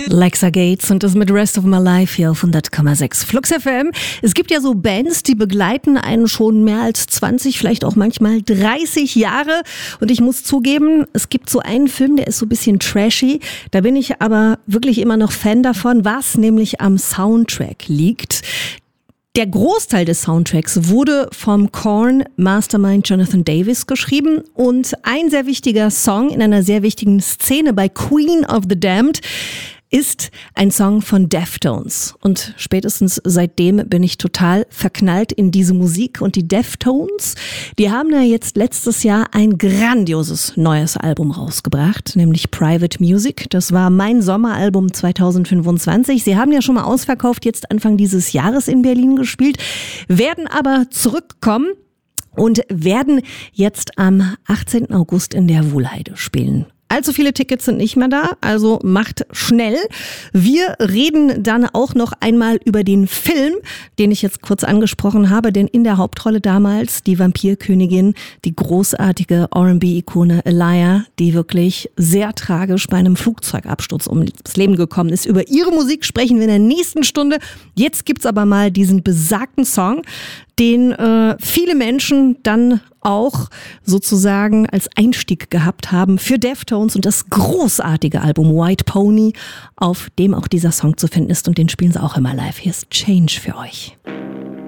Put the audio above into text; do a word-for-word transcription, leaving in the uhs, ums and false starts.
Lexa Gates und das mit Rest of My Life hier auf hundert Komma sechs Flux F M. Es gibt ja so Bands, die begleiten einen schon mehr als zwanzig, vielleicht auch manchmal dreißig Jahre. Und ich muss zugeben, es gibt so einen Film, der ist so ein bisschen trashy. Da bin ich aber wirklich immer noch Fan davon, was nämlich am Soundtrack liegt. Der Großteil des Soundtracks wurde vom Korn Mastermind Jonathan Davis geschrieben und ein sehr wichtiger Song in einer sehr wichtigen Szene bei Queen of the Damned ist ein Song von Deftones. Und spätestens seitdem bin ich total verknallt in diese Musik. Und die Deftones, die haben ja jetzt letztes Jahr ein grandioses neues Album rausgebracht, nämlich Private Music. Das war mein Sommeralbum zwanzig fünfundzwanzig. Sie haben ja schon mal ausverkauft, jetzt Anfang dieses Jahres in Berlin gespielt, werden aber zurückkommen und werden jetzt am achtzehnten August in der Wuhlheide spielen. Allzu viele Tickets sind nicht mehr da, also macht schnell. Wir reden dann auch noch einmal über den Film, den ich jetzt kurz angesprochen habe, denn in der Hauptrolle damals die Vampirkönigin, die großartige R and B-Ikone Aaliyah, die wirklich sehr tragisch bei einem Flugzeugabsturz ums Leben gekommen ist. Über ihre Musik sprechen wir in der nächsten Stunde. Jetzt gibt's aber mal diesen besagten Song, den äh, viele Menschen dann auch sozusagen als Einstieg gehabt haben für Deftones und das großartige Album White Pony, auf dem auch dieser Song zu finden ist, und den spielen sie auch immer live. Hier ist Change für euch.